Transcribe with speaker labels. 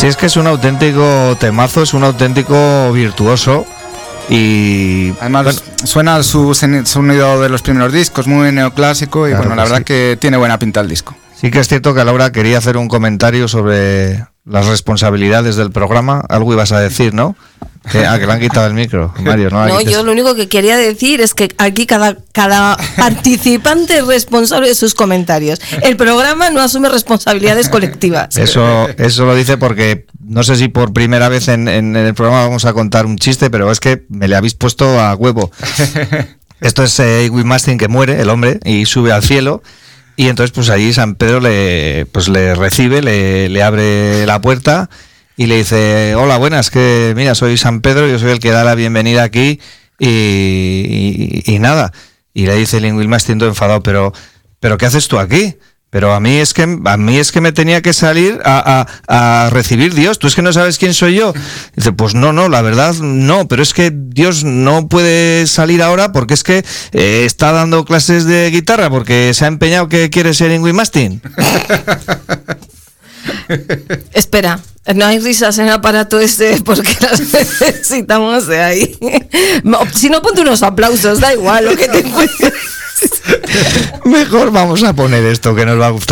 Speaker 1: Sí, es que es un auténtico temazo, es un auténtico virtuoso. Y
Speaker 2: además suena su sonido de los primeros discos, muy neoclásico. Y
Speaker 1: claro,
Speaker 2: bueno, la verdad que tiene buena pinta el disco.
Speaker 1: Sí que es cierto que Laura quería hacer un comentario sobre las responsabilidades del programa. Algo ibas a decir, ¿no? Que le han quitado el micro, Mario.
Speaker 3: No, yo lo único que quería decir es que aquí cada participante es responsable de sus comentarios. El programa no asume responsabilidades colectivas.
Speaker 1: Eso lo dice porque no sé si por primera vez en el programa vamos a contar un chiste, pero es que me le habéis puesto a huevo. Esto es Iggy Malmsteen, que muere, el hombre, y sube al cielo. Y entonces pues allí San Pedro le recibe, le abre la puerta y le dice: hola, buenas, que mira, soy San Pedro, yo soy el que da la bienvenida aquí y nada. Y le dice el Iggy Malmsteen todo enfadado: pero ¿qué haces tú aquí? Pero a mí es que me tenía que salir a recibir Dios. ¿Tú es que no sabes quién soy yo? Dice: pues no, la verdad no, pero es que Dios no puede salir ahora porque es que está dando clases de guitarra porque se ha empeñado que quiere ser Iggy Malmsteen.
Speaker 3: Espera, no hay risas en el aparato porque las necesitamos de ahí. Si no, ponte unos aplausos, da igual lo que te encuentres.
Speaker 1: Mejor vamos a poner esto que nos va a gustar.